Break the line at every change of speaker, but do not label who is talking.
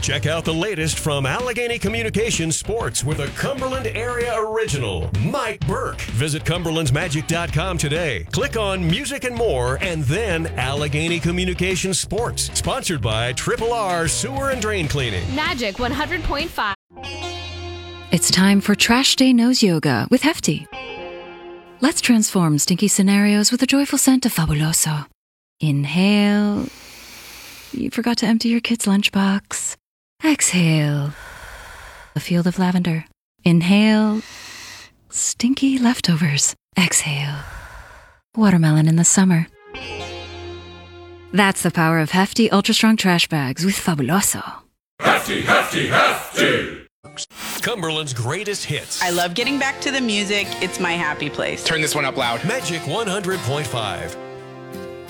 Check out the latest from Allegheny Communications Sports with a Cumberland area original, Mike Burke. Visit cumberlandsmagic.com today. Click on Music and More and then Allegheny Communications Sports. Sponsored by Triple R Sewer and Drain Cleaning.
Magic 100.5.
It's time for Trash Day Nose Yoga with Hefty. Let's transform stinky scenarios with a joyful scent of Fabuloso. Inhale. You forgot to empty your kid's lunchbox. Exhale. A field of lavender. Inhale. Stinky leftovers. Exhale. Watermelon in the summer. That's the power of Hefty Ultra Strong Trash Bags with Fabuloso.
Hefty, hefty, hefty!
Cumberland's greatest hits.
I love getting back to the music. It's my happy place.
Turn this one up loud.
Magic 100.5.